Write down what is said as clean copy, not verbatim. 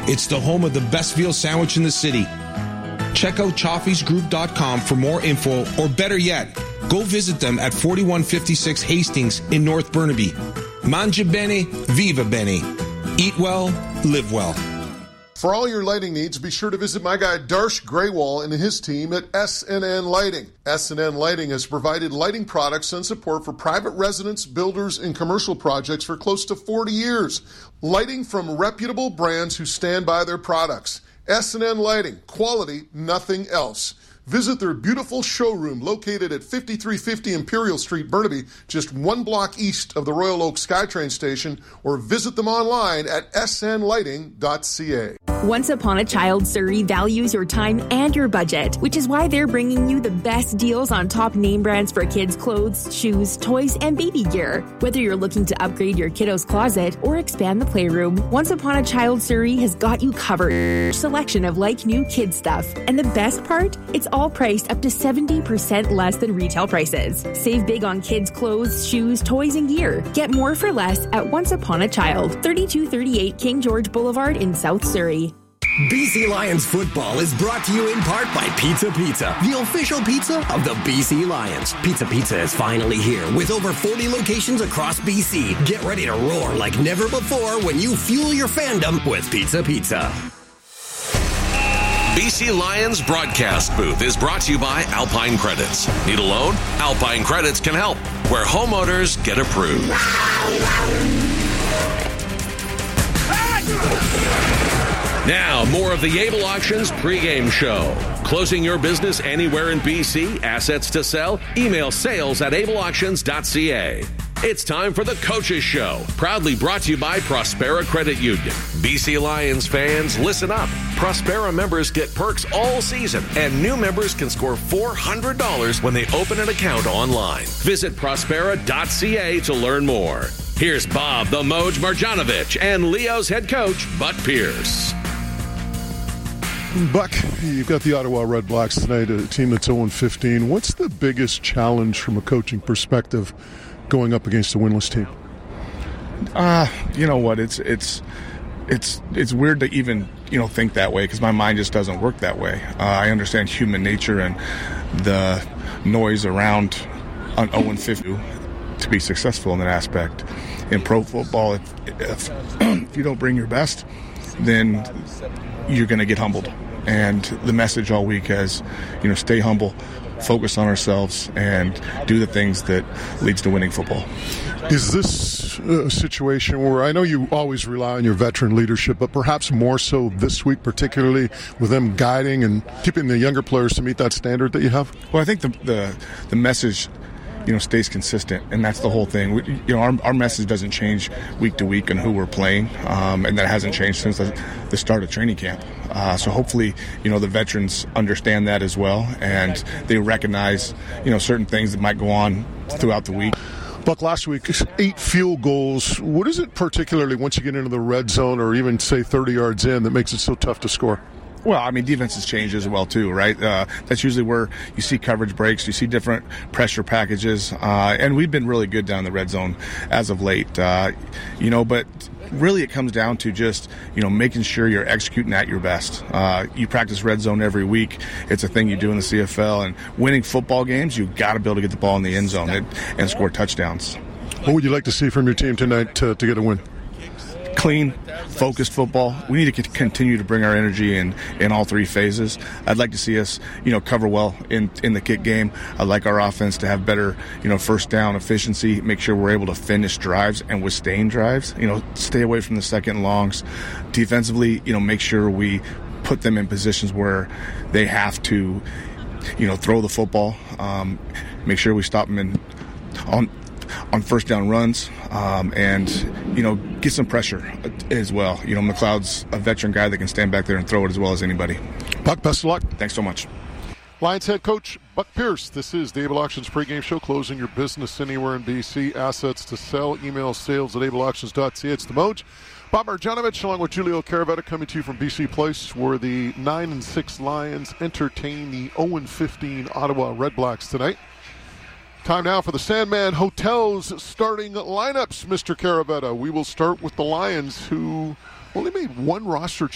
It's the home of the best veal sandwich in the city. Check out chaffeesgroup.com for more info, or better yet, go visit them at 4156 Hastings in North Burnaby. Mangia bene, viva bene. Eat well, live well. For all your lighting needs, be sure to visit my guy Darsh Graywall and his team at SNN Lighting. SNN Lighting has provided lighting products and support for private residents, builders, and commercial projects for close to 40 years. Lighting from reputable brands who stand by their products. SNN Lighting, quality, nothing else. Visit their beautiful showroom located at 5350 Imperial Street, Burnaby, just one block east of the Royal Oak SkyTrain station, or visit them online at snlighting.ca. Once Upon a Child Surrey values your time and your budget, which is why they're bringing you the best deals on top name brands for kids' clothes, shoes, toys, and baby gear. Whether you're looking to upgrade your kiddo's closet or expand the playroom, Once Upon a Child Surrey has got you covered. Selection of like-new kid stuff. And the best part? It's all priced up to 70% less than retail prices. Save big on kids' clothes, shoes, toys, and gear. Get more for less at Once Upon a Child, 3238 King George Boulevard in South Surrey. BC Lions football is brought to you in part by Pizza Pizza, the official pizza of the BC Lions. Pizza Pizza is finally here with over 40 locations across BC. Get ready to roar like never before when you fuel your fandom with Pizza Pizza. BC Lions broadcast booth is brought to you by Alpine Credits. Need a loan? Alpine Credits can help, where homeowners get approved. Now, more of the Able Auctions pregame show. Closing your business anywhere in BC, assets to sell? Email sales@ableauctions.ca. It's time for the Coaches Show, proudly brought to you by Prospera Credit Union. BC Lions fans, listen up. Prospera members get perks all season, and new members can score $400 when they open an account online. Visit Prospera.ca to learn more. Here's Bob the Moj Marjanovic and Leo's head coach, Buck Pierce. Buck, you've got the Ottawa Red Blacks tonight, a team that's 0-15. What's the biggest challenge from a coaching perspective going up against a winless team? You know what? It's weird to even think that way, because my mind just doesn't work that way. I understand human nature and the noise around an 0-15 to be successful in that aspect. In pro football, if you don't bring your best, then you're going to get humbled. And the message all week is, stay humble, focus on ourselves, and do the things that leads to winning football. Is this a situation where, I know you always rely on your veteran leadership, but perhaps more so this week, particularly with them guiding and keeping the younger players to meet that standard that you have? Well, I think the message stays consistent, and that's the whole thing. Our message doesn't change week to week on who we're playing, and that hasn't changed since the start of training camp. So hopefully, the veterans understand that as well, and they recognize, certain things that might go on throughout the week. Buck, last week, 8 field goals. What is it particularly once you get into the red zone or even, say, 30 yards in that makes it so tough to score? Well, I mean, defenses change as well, too, right? That's usually where you see coverage breaks, you see different pressure packages, and we've been really good down the red zone as of late, but really it comes down to just, making sure you're executing at your best. You practice red zone every week. It's a thing you do in the CFL, and winning football games, you've got to be able to get the ball in the end zone and score touchdowns. What would you like to see from your team tonight to get a win? Clean, focused football. We need to continue to bring our energy in all three phases. I'd like to see us, cover well in the kick game. I'd like our offense to have better, first down efficiency, make sure we're able to finish drives and withstand drives, stay away from the second longs. Defensively, make sure we put them in positions where they have to, throw the football, make sure we stop them on first down runs, and get some pressure as well. McLeod's a veteran guy that can stand back there and throw it as well as anybody. Buck, best of luck. Thanks so much. Lions head coach Buck Pierce. This is the Able Auctions pregame show. Closing your business anywhere in BC. Assets to sell. Email sales@ableauctions.ca. It's the Moj. Bob Marjanovic along with Julio Caravetta coming to you from BC Place, where the 9-6 Lions entertain the 0-15 Ottawa Red Blacks tonight. Time now for the Sandman Hotel's starting lineups, Mr. Caravetta. We will start with the Lions, who only made one roster